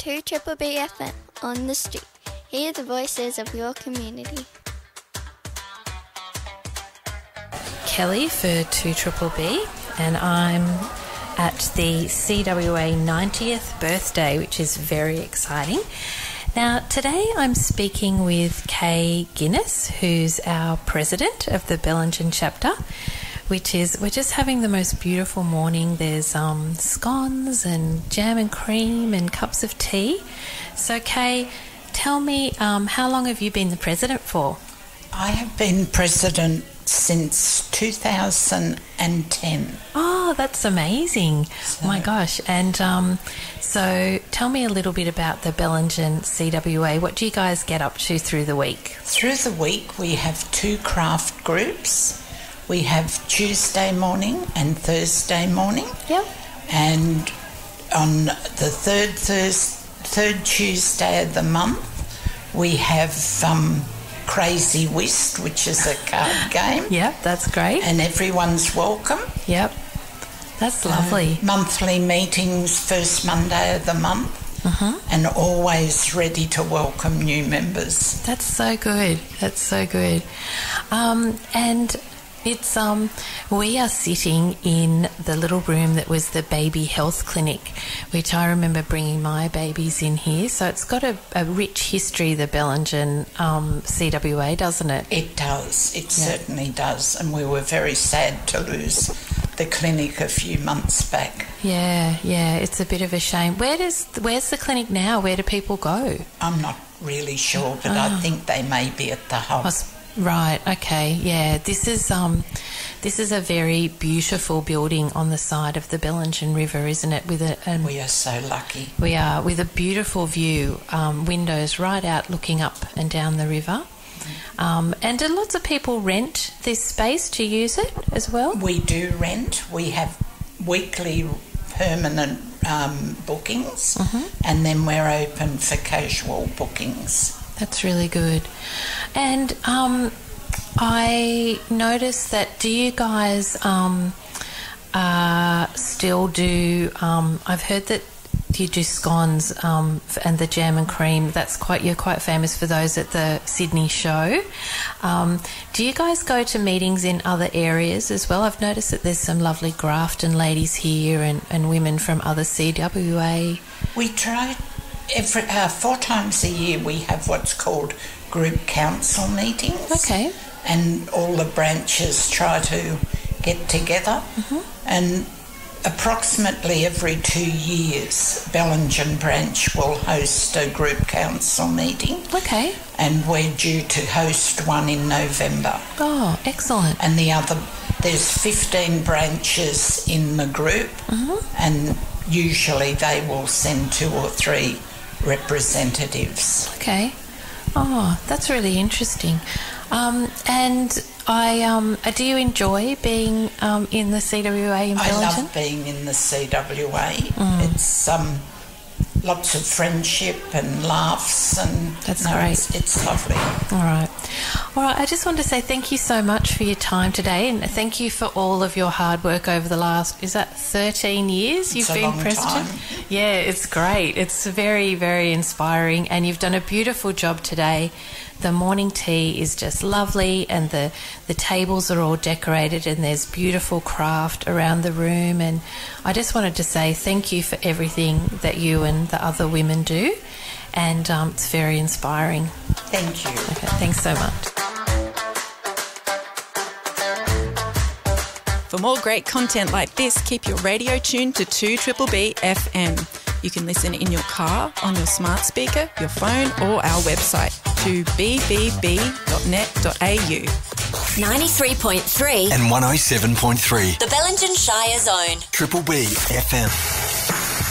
2 Triple B FM on the street. Hear the voices of your community. Kelly for 2 Triple B, and I'm at the CWA 90th birthday, which is very exciting. Now, today I'm speaking with Kay Guinness, who's our president of the Bellingen chapter, we're just having the most beautiful morning. There's scones and jam and cream and cups of tea. So, Kay, tell me, how long have you been the president for? I have been president since 2010. Oh, that's amazing. Oh my gosh. And so tell me a little bit about the Bellingen CWA. What do you guys get up to through the week? Through the week we have 2 craft groups. We have Tuesday morning and Thursday morning. Yep. And on the third Tuesday of the month we have Crazy Whist, which is a card game. Yep, that's great. And everyone's welcome. Yep, that's lovely. Monthly meetings, first Monday of the month, and always ready to welcome new members. That's so good. That's so good. And it's we are sitting in the little room that was the baby health clinic, which I remember bringing my babies in here. So it's got a rich history, the Bellingen CWA, doesn't it? It does. It certainly does. And we were very sad to lose the clinic a few months back. Yeah, it's a bit of a shame. Where's the clinic now? Where do people go? I'm not really sure, but I think they may be at the hub. Right, okay, yeah. This is a very beautiful building on the side of the Bellingen River, isn't it? We are so lucky. We are, with a beautiful view, windows right out looking up and down the river. And do lots of people rent this space to use it as well? We do rent. We have weekly permanent bookings, and then we're open for casual bookings. That's really good. And I noticed that, do you guys still do, I've heard that you do scones and the jam and cream. You're quite famous for those at the Sydney show. Do you guys go to meetings in other areas as well? I've noticed that there's some lovely Grafton ladies here and women from other CWA. We try. 4 times a year we have what's called group council meetings. Okay. And all the branches try to get together. And approximately every 2 years Bellingen branch will host a group council meeting. Okay. And we're due to host one in November. Oh, excellent. And there's 15 branches in the group, and usually they will send 2 or 3 representatives. Okay. Oh, that's really interesting. And do you enjoy being in the CWA in Bellingen? I love being in the CWA. It's lots of friendship and laughs, and that's great. It's lovely. All right. I just want to say thank you so much for your time today, and thank you for all of your hard work over the last, 13 years you've been president? Time. Yeah, it's great. It's very, very inspiring, and you've done a beautiful job today. The morning tea is just lovely, and the tables are all decorated, and there's beautiful craft around the room. And I just wanted to say thank you for everything that you and the other women do, and it's very inspiring. Thank you. Okay, thanks so much. For more great content like this, keep your radio tuned to 2 Triple B FM. You can listen in your car, on your smart speaker, your phone, or our website, 2bbb.net.au. 93.3 and 107.3. The Bellingen Shire Zone. Triple B FM.